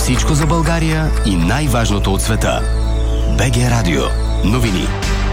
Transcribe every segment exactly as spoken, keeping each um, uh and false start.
Всичко за България и най-важното от света. БГ Радио. Новини.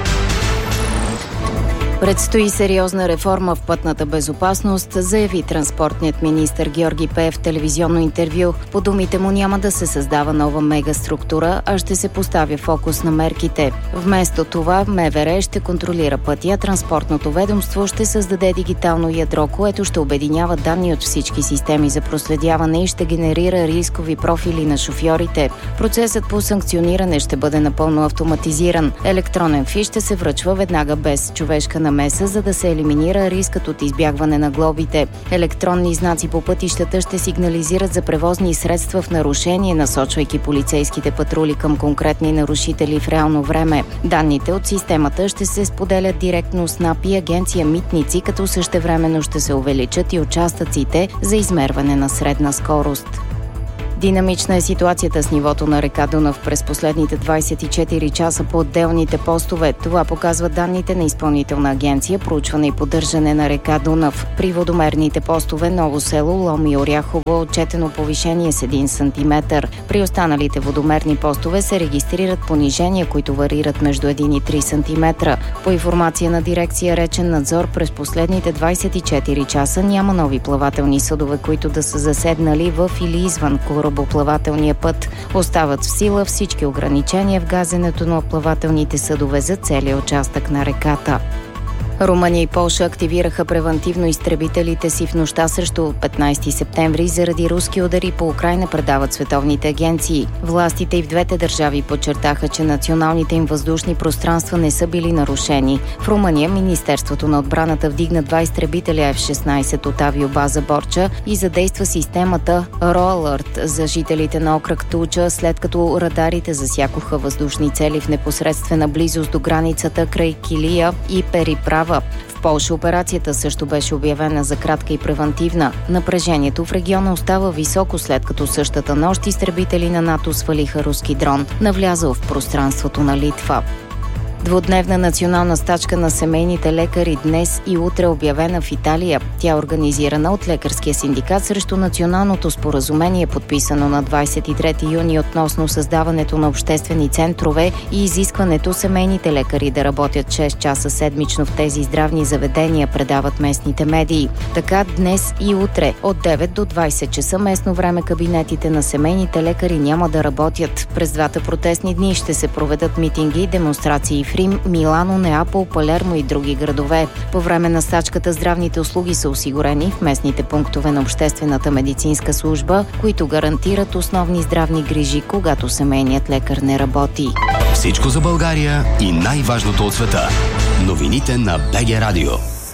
Предстои сериозна реформа в пътната безопасност, заяви транспортният министър Георги Пеев в телевизионно интервю. По думите му няма да се създава нова мегаструктура, а ще се поставя фокус на мерките. Вместо това МВР ще контролира пътя, транспортното ведомство ще създаде дигитално ядро, което ще обединява данни от всички системи за проследяване и ще генерира рискови профили на шофьорите. Процесът по санкциониране ще бъде напълно автоматизиран. Електронен фиш ще се връчва веднага без човешка намеса, за да се елиминира рискът от избягване на глобите. Електронни знаци по пътищата ще сигнализират за превозни средства в нарушение, насочвайки полицейските патрули към конкретни нарушители в реално време. Данните от системата ще се споделят директно с НАП и агенция Митници, като същевременно ще се увеличат и участъците за измерване на средна скорост. Динамична е ситуацията с нивото на река Дунав през последните двадесет и четири часа по отделните постове. Това показват данните на Изпълнителна агенция проучване и поддържане на река Дунав. При водомерните постове Ново село, Лом и Оряхово отчетено повишение с един сантиметър. При останалите водомерни постове се регистрират понижения, които варират между един и три сантиметра. По информация на дирекция Речен надзор, през последните двадесет и четири часа няма нови плавателни съдове, които да са заседнали в или извън корабоплавателния път. Остават в сила всички ограничения в газенето на плавателните съдове за целия участък на реката. Румъния и Полша активираха превантивно изтребителите си в нощта срещу петнадесети септември заради руски удари по Украйна, предават световните агенции. Властите и в двете държави подчертаха, че националните им въздушни пространства не са били нарушени. В Румъния Министерството на отбраната вдигна два изтребителя Еф шестнадесет от авиобаза Борча и задейства системата RoAlert за жителите на окръг Туча, след като радарите засякоха въздушни цели в непосредствена близост до границата край Килия и Периправа. В Полша операцията също беше обявена за кратка и превантивна. Напрежението в региона остава високо, след като същата нощ изтребители на НАТО свалиха руски дрон, навлязъл в пространството на Литва. Двудневна национална стачка на семейните лекари днес и утре обявена в Италия. Тя е организирана от лекарския синдикат срещу националното споразумение, подписано на двадесет и трети юни относно създаването на обществени центрове и изискването семейните лекари да работят шест часа седмично в тези здравни заведения, предават местните медии. Така днес и утре от девет до двадесет часа местно време кабинетите на семейните лекари няма да работят. През двата протестни дни ще се проведат митинги и демонстрации в Рим, Милано, Неапол, Палермо и други градове. По време на стачката здравните услуги са осигурени в местните пунктове на обществената медицинска служба, които гарантират основни здравни грижи, когато семейният лекар не работи. Всичко за България и най-важното от света. Новините на БГ Радио.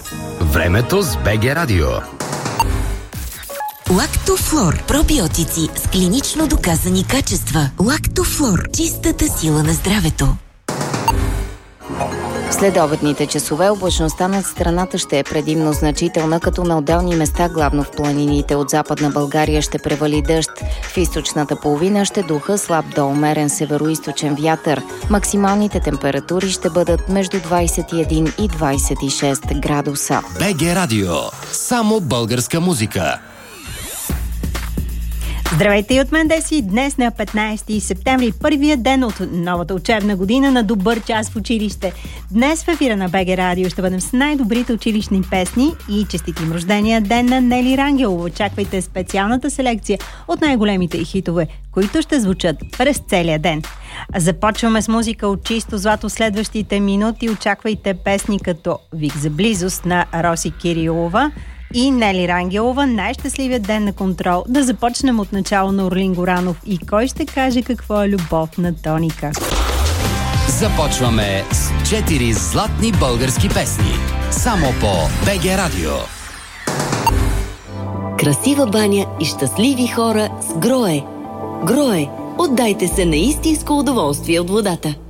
Времето с БГ Радио. Лактофлор. Пробиотици с клинично доказани качества. Лактофлор. Чистата сила на здравето. След обедните часове облачността над страната ще е предимно значителна, като на отделни места, главно в планините от Западна България, ще превали дъжд. В източната половина ще духа слаб до умерен североизточен вятър. Максималните температури ще бъдат между двадесет и един и двадесет и шест градуса. БГ Радио. Само българска музика. Здравейте и от мен, Деси. Днес на петнадесети септември, първия ден от новата учебна година, на добър час в училище. Днес в ефира на БГ Радио ще бъдем с най-добрите училищни песни и честитим рождения ден на Нели Рангелова. Очаквайте специалната селекция от най-големите хитове, които ще звучат през целия ден. Започваме с музика от чисто злато. Следващите минути очаквайте песни като "Вик за близост" на Роси Кирилова и Нели Рангелова, "Най-щастливият ден на Контрол". Да започнем от начало на Орлин Горанов и "Кой ще каже какво е любов" на Тоника. Започваме с четири златни български песни. Само по БГ Радио. Красива баня и щастливи хора с Грое. Грое. Отдайте се на истинско удоволствие от водата.